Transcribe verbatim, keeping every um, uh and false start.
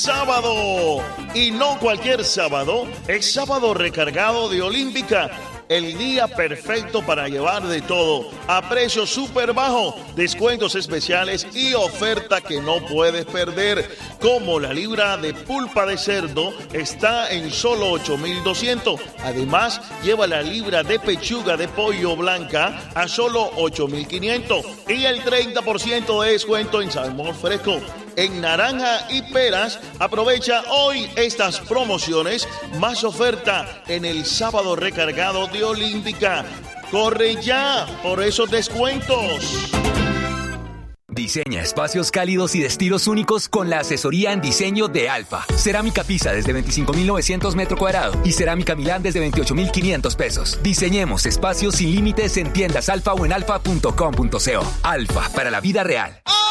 Sábado, y no cualquier sábado, es sábado recargado de Olímpica. El día perfecto para llevar de todo a precio súper bajo, descuentos especiales y oferta que no puedes perder. Como la libra de pulpa de cerdo está en solo ocho mil doscientos. Además, lleva la libra de pechuga de pollo blanca a solo ocho mil quinientos. Y el treinta por ciento de descuento en salmón fresco. En naranja y peras, aprovecha hoy estas promociones, más oferta en el sábado recargado de Olímpica. ¡Corre ya por esos descuentos! Diseña espacios cálidos y de estilos únicos con la asesoría en diseño de Alfa. Cerámica Pisa desde veinticinco mil novecientos metros cuadrados y Cerámica Milán desde veintiocho mil quinientos pesos. Diseñemos espacios sin límites en tiendas Alfa o en alfa punto com punto co. Alfa, para la vida real.